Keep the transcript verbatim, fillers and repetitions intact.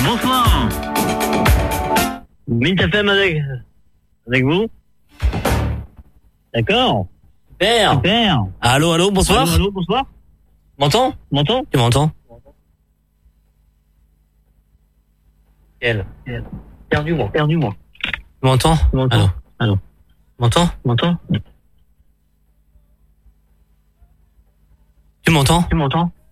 bonsoir. Mint F M avec, avec vous. D'accord. Super. Super. Allô, allô, bonsoir. Allô, allô, bonsoir. M'entends? M'entends? Tu m'entends? Quel? Perdu, moi. Perdu, moi. Tu m'entends? Tu m'entends? Allô? Allô? M'entends? M'entends? Tu m'entends? Tu m'entends?